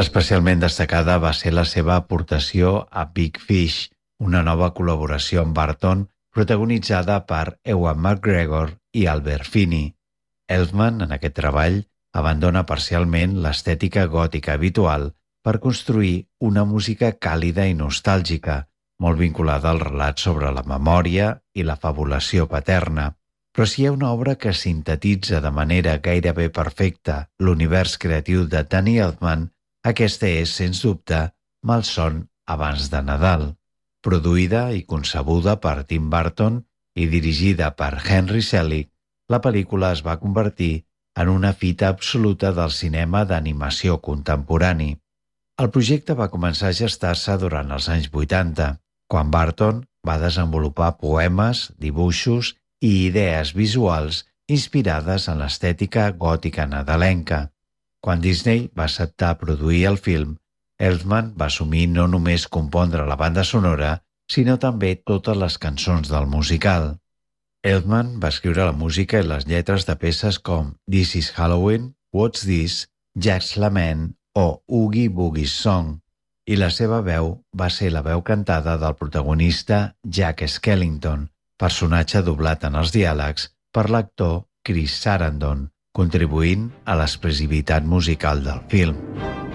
Especialment destacada va ser la seva aportació a Big Fish, una nova col·laboració amb Burton protagonitzada per Ewan McGregor i Albert Finney. Elfman, en aquest treball, abandona parcialment l'estètica gòtica habitual per construir una música càlida i nostàlgica, molt vinculada al relat sobre la memòria i la fabulació paterna. Però si hi ha una obra que sintetitza de manera gairebé perfecta l'univers creatiu de Danny Elfman, aquesta és, sens dubte, Malson abans de Nadal. Produïda i concebuda per Tim Burton i dirigida per Henry Selick, la pel·lícula es va convertir en una fita absoluta del cinema d'animació contemporani. El projecte va començar a gestar-se durant els anys 80, quan Burton va desenvolupar poemes, dibuixos i idees visuals inspirades en l'estètica gòtica nadalenca. Quan Disney va acceptar produir el film, Elfman va assumir no només compondre la banda sonora, sinó també totes les cançons del musical. Elfman va escriure la música i les lletres de peces com This is Halloween, What's This, Jack's Lament o Oogie Boogie's Song, i la seva veu va ser la veu cantada del protagonista Jack Skellington, personatge doblat en els diàlegs per l'actor Chris Sarandon, contribuint a l'expressivitat musical del film.